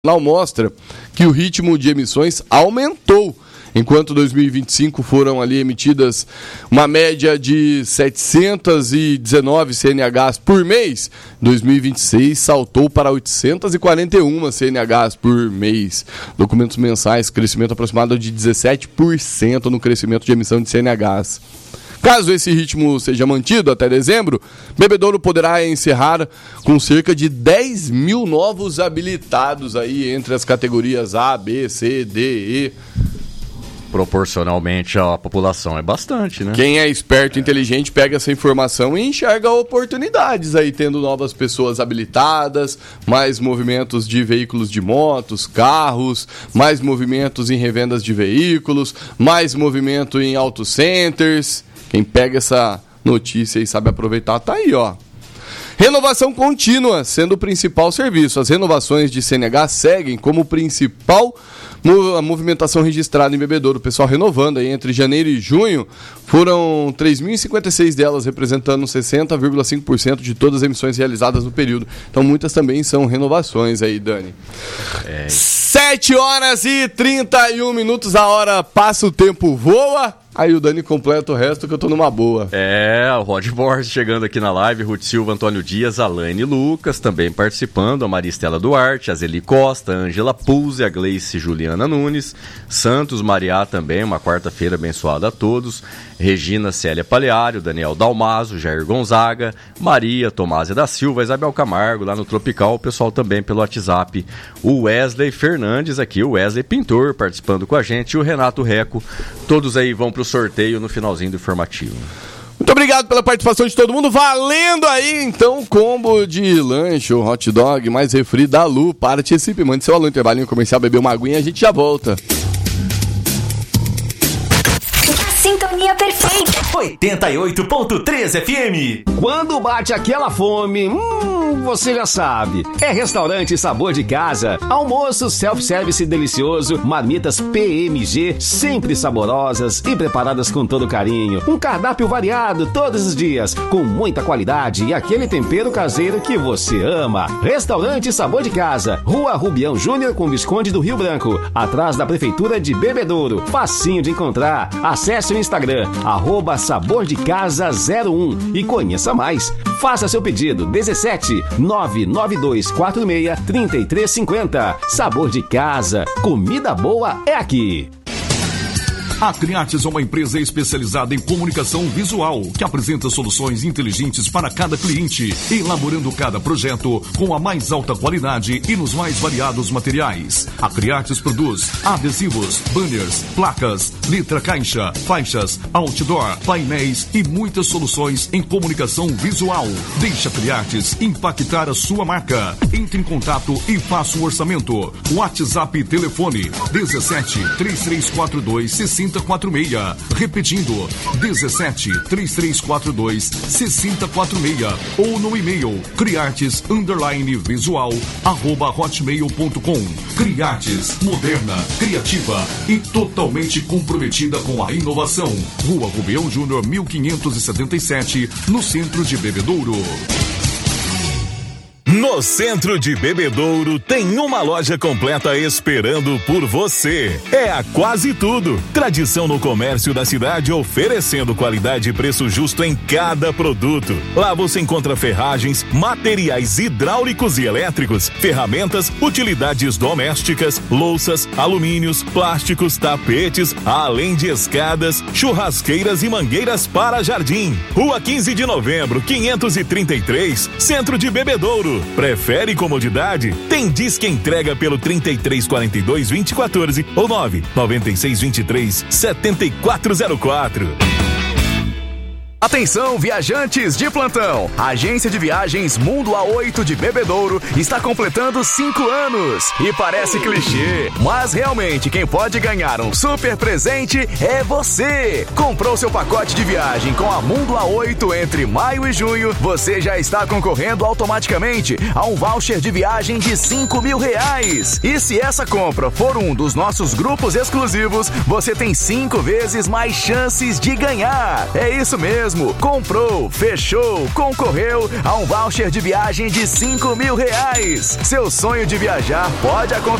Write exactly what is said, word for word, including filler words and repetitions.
mostra que o ritmo de emissões aumentou. Enquanto dois mil e vinte e cinco foram ali emitidas uma média de setecentos e dezenove C N Hs por mês, dois mil e vinte e seis saltou para oitocentos e quarenta e um C N Hs por mês. Documentos mensais, crescimento aproximado de dezessete por cento no crescimento de emissão de C N Hs. Caso esse ritmo seja mantido até dezembro, Bebedouro poderá encerrar com cerca de dez mil novos habilitados aí entre as categorias A, B, C, D, E. Proporcionalmente à população é bastante, né? Quem é esperto e é. inteligente pega essa informação e enxerga oportunidades aí, tendo novas pessoas habilitadas, mais movimentos de veículos de motos, carros, mais movimentos em revendas de veículos, mais movimento em auto centers. Quem pega essa notícia e sabe aproveitar, tá aí, ó. Renovação contínua sendo o principal serviço. As renovações de C N H seguem como principal a movimentação registrada em Bebedouro. O pessoal renovando aí entre janeiro e junho, foram três mil e cinquenta e seis delas, representando sessenta vírgula cinco por cento de todas as emissões realizadas no período. Então muitas também são renovações aí, Dani. É. sete horas e trinta e um minutos, a hora passa, o tempo voa. Aí o Dani completa o resto que eu tô numa boa. É, o Rod Borges chegando aqui na live, Ruth Silva, Antônio Dias, Alaine Lucas também participando, a Maria Estela Duarte, a Zeli Costa, a Ângela Pulse, a Gleice Juliana Nunes, Santos Mariá também, uma quarta-feira abençoada a todos, Regina Célia Paleário, Daniel Dalmazo, Jair Gonzaga, Maria Tomásia da Silva, Isabel Camargo, lá no Tropical, o pessoal também pelo WhatsApp, o Wesley Fernandes aqui, o Wesley Pintor participando com a gente, e o Renato Reco, todos aí vão pro sorteio no finalzinho do informativo. Muito obrigado pela participação de todo mundo. Valendo aí, então, combo de lanche, hot dog, mais refri da Lu. Participe, mande seu aluno, intervalinho comercial, beber uma aguinha, a gente já volta. Sintonia perfeita. oitenta e oito ponto três F M. Quando bate aquela fome, hum, você já sabe. É Restaurante Sabor de Casa. Almoço self-service delicioso, marmitas P M G, sempre saborosas e preparadas com todo carinho. Um cardápio variado todos os dias, com muita qualidade e aquele tempero caseiro que você ama. Restaurante Sabor de Casa, Rua Rubião Júnior com Visconde do Rio Branco, atrás da Prefeitura de Bebedouro. Facinho de encontrar. Acesse o Instagram, arroba Sabor de Casa zero um e conheça mais. Faça seu pedido, dezessete nove nove dois quatro seis três três cinco zero. Sabor de Casa, comida boa é aqui. A Criates é uma empresa especializada em comunicação visual, que apresenta soluções inteligentes para cada cliente, elaborando cada projeto com a mais alta qualidade e nos mais variados materiais. A Criates produz adesivos, banners, placas, letra caixa, faixas, outdoor, painéis e muitas soluções em comunicação visual. Deixe a Criates impactar a sua marca. Entre em contato e faça um orçamento. WhatsApp e telefone dezessete três três quatro dois seis zero quatro seis. Repetindo, dezessete três três quatro dois seis zero quatro seis. Ou no e-mail criartes underline visual arroba hotmail ponto com. Criartes, moderna, criativa e totalmente comprometida com a inovação. Rua Rubião Júnior mil quinhentos e setenta e sete, no centro de Bebedouro. No centro de Bebedouro tem uma loja completa esperando por você. É a Quase Tudo. Tradição no comércio da cidade, oferecendo qualidade e preço justo em cada produto. Lá você encontra ferragens, materiais hidráulicos e elétricos, ferramentas, utilidades domésticas, louças, alumínios, plásticos, tapetes, além de escadas, churrasqueiras e mangueiras para jardim. Rua quinze de novembro, quinhentos e trinta e três, centro de Bebedouro. Prefere comodidade? Tem Disque Entrega pelo trinta e três quarenta e dois vinte e quatorze ou nove noventa e seis vinte e três setenta e quatro zero quatro. Atenção, viajantes de plantão! A agência de viagens Mundo A oito de Bebedouro está completando cinco anos. E parece clichê, mas realmente quem pode ganhar um super presente é você! Comprou seu pacote de viagem com a Mundo A oito entre maio e junho, você já está concorrendo automaticamente a um voucher de viagem de cinco mil reais. E se essa compra for um dos nossos grupos exclusivos, você tem cinco vezes mais chances de ganhar. É isso mesmo! mesmo. Comprou, fechou, concorreu a um voucher de viagem de cinco mil reais. Seu sonho de viajar pode acontecer